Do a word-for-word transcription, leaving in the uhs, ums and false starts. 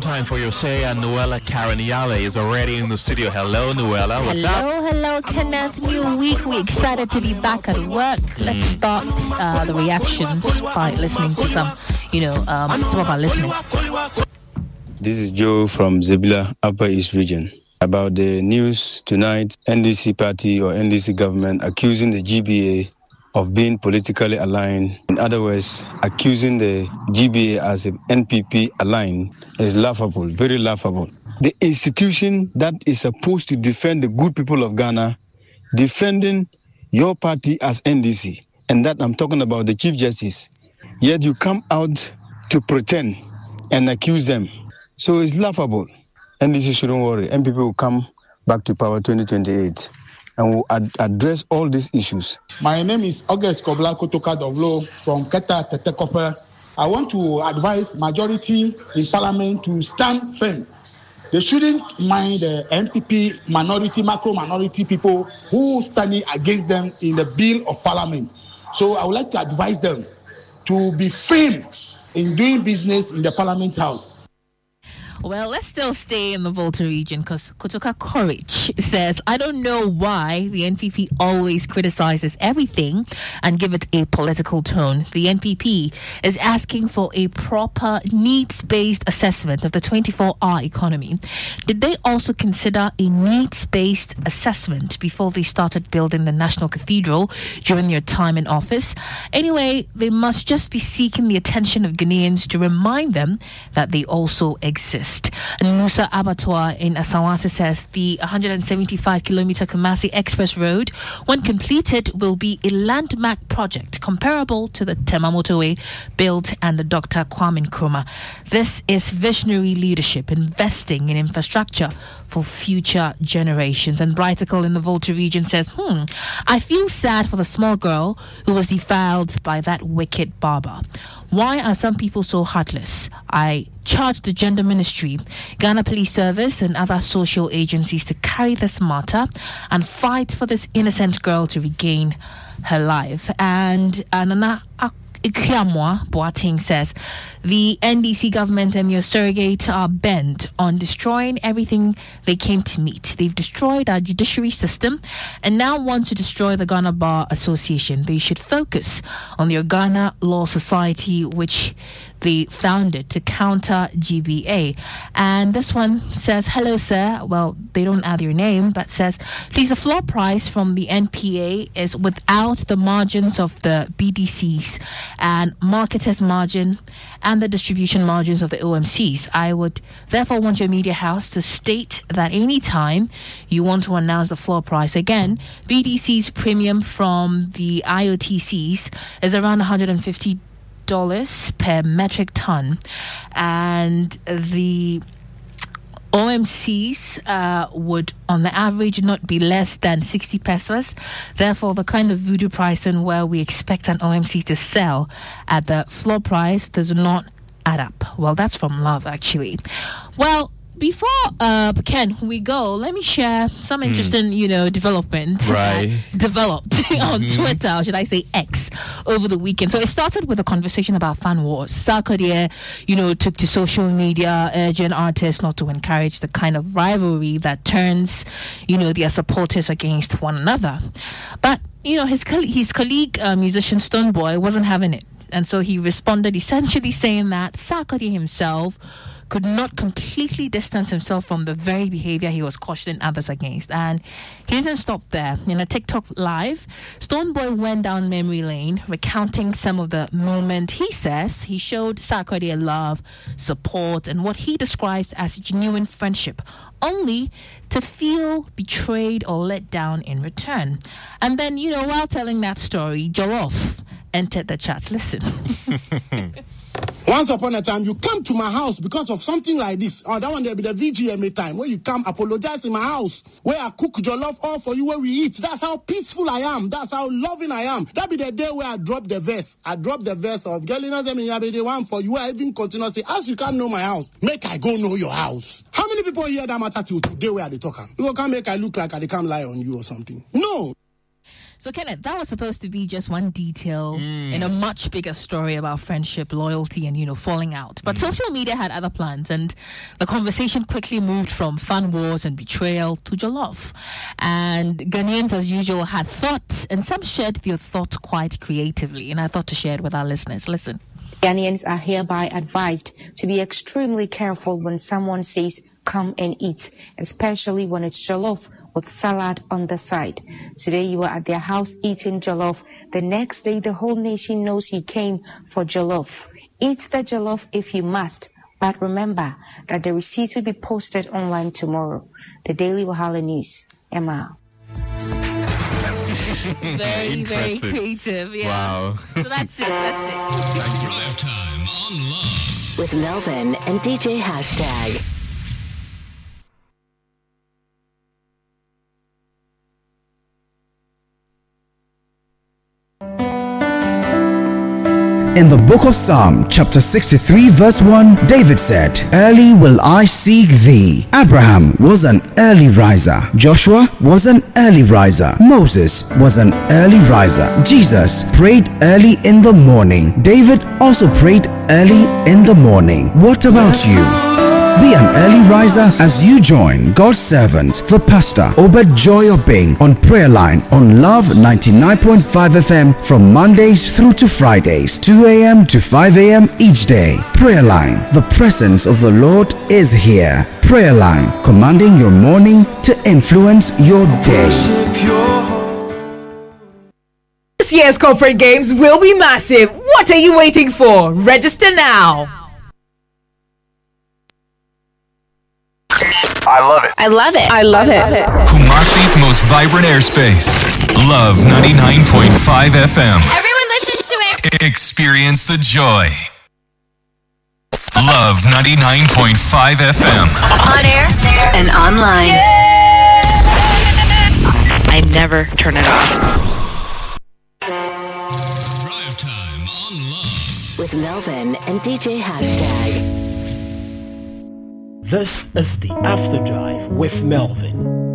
time for your say, and Noella Karaniale is already in the studio. Hello, Noella. What's hello, up? Hello, Kenneth. New week. We're excited to be back at work. Let's start uh, the reactions by listening to some, you know, um, some of our listeners. This is Joe from Zebula, Upper East Region. About the news tonight, N D C party or N D C government accusing the G B A of being politically aligned. In other words, accusing the G B A as an N P P aligned is laughable, very laughable. The institution that is supposed to defend the good people of Ghana, defending your party as N D C, and that I'm talking about the Chief Justice, yet you come out to pretend and accuse them. So it's laughable. N D C shouldn't worry. N P P will come back to power twenty twenty-eight and will ad- address all these issues. My name is August Kobla Kotoka Dovlo from Keta Tetekope. I want to advise majority in parliament to stand firm. They shouldn't mind the N P P minority, macro minority people who standing against them in the bill of parliament. So I would like to advise them to be firm in doing business in the parliament house. Well, let's still stay in the Volta region because Kotoka Courage says, I don't know why the N P P always criticizes everything and give it a political tone. The N P P is asking for a proper needs-based assessment of the twenty-four hour economy. Did they also consider a needs-based assessment before they started building the National Cathedral during their time in office? Anyway, they must just be seeking the attention of Ghanaians to remind them that they also exist. And Musa Abattoir in Asawase says the one hundred seventy-five kilometer Kumasi Express Road, when completed, will be a landmark project comparable to the Tema Motorway built under Doctor Kwame Nkrumah. This is visionary leadership, investing in infrastructure for future generations. And Brighticle in the Volta region says, hmm, I feel sad for the small girl who was defiled by that wicked barber. Why are some people so heartless? I charge the Gender Ministry, Ghana Police Service and other social agencies to carry this matter and fight for this innocent girl to regain her life. And Nana Ikiamwa Boateng says the N D C government and your surrogate are bent on destroying everything they came to meet. They've destroyed our judiciary system and now want to destroy the Ghana Bar Association. They should focus on their Ghana Law Society, which they founded to counter G B A. And this one says, hello, sir. Well, they don't add your name, but says, please, the floor price from the N P A is without the margins of the B D Cs and marketers margin and the distribution margins of the O M Cs. I would therefore want your media house to state that anytime you want to announce the floor price, again, B D C's premium from the I O T Cs is around one hundred fifty dollars per metric ton, and the O M Cs uh, would on the average not be less than sixty pesos. Therefore, the kind of voodoo pricing where we expect an O M C to sell at the floor price does not add up. Well, that's from Love, actually. Well, before uh, Ken, we go, let me share some interesting, mm. you know, development right. uh, developed on mm-hmm. Twitter, or should I say X, over the weekend. So it started with a conversation about fan wars. Sarkodie, you know, took to social media, urging artists not to encourage the kind of rivalry that turns, you know, their supporters against one another. But, you know, his, co- his colleague, uh, musician Stonebwoy, wasn't having it. And so he responded essentially saying that Sarkodie himself could not completely distance himself from the very behavior he was cautioning others against. And he didn't stop there. In a TikTok live, Stonebwoy went down memory lane, recounting some of the moment he says he showed Sarkodie love, support, and what he describes as genuine friendship, only to feel betrayed or let down in return. And then, you know, while telling that story, Jollof entered the chat. Listen. Once upon a time, you come to my house because of something like this. Oh, that one there be the V G M A time where you come apologize in my house, where I cook jollof all for you where we eat. That's how peaceful I am. That's how loving I am. That be the day where I drop the verse. I drop the verse of Galina Zemi the one for you. I even continue to say, as you can't know my house, make I go know your house. How many people hear that matter till today where they talk? You can't make I look like I can't lie on you or something. No. So, Kenneth, that was supposed to be just one detail Mm. in a much bigger story about friendship, loyalty, and, you know, falling out. But social media had other plans, and the conversation quickly moved from fan wars and betrayal to jollof. And Ghanaians, as usual, had thoughts, and some shared their thoughts quite creatively. And I thought to share it with our listeners. Listen. Ghanaians are hereby advised to be extremely careful when someone says, come and eat, especially when it's jollof with salad on the side. Today you were at their house eating jollof. The next day the whole nation knows you came for jollof. Eat the jollof if you must, but remember that the receipt will be posted online tomorrow. The Daily Wahala News. Emma. Very, very Interesting. creative. Yeah. Wow. So that's it. That's it. Drive time on Love. With Melvin and D J Hashtag. In the book of Psalm, chapter sixty-three, verse one, David said, Early will I seek thee. Abraham was an early riser. Joshua was an early riser. Moses was an early riser. Jesus prayed early in the morning. David also prayed early in the morning. What about you? Be an early riser as you join God's servant, the pastor, Obed Joy Obeng, on Prayer Line on Love ninety-nine point five F M from Mondays through to Fridays, two a.m. to five a.m. each day. Prayer Line, the presence of the Lord is here. Prayer Line, commanding your morning to influence your day. This year's corporate games will be massive. What are you waiting for? Register now. I love it. I love it. I love it. Kumasi's most vibrant airspace. Love ninety-nine point five F M. Everyone listens to it. Experience the joy. Love ninety-nine point five F M. On air and online. I never turn it off. Drive time on Love. With Melvin and D J Hashtag. This is the After Drive with Melvin.